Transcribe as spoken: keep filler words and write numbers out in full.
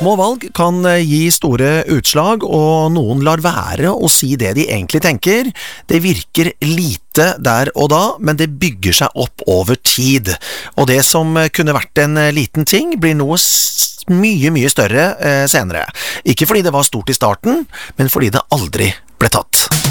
Små valg kan gi store utslag, og noen lar være å si det de egentlig tenker. Det virker lite der og da, men det bygger seg opp over tid. Og det som kunne vært en liten ting, blir noe mye, mye større eh, senere. Ikke fordi det var stort i starten, men fordi det aldri ble tatt.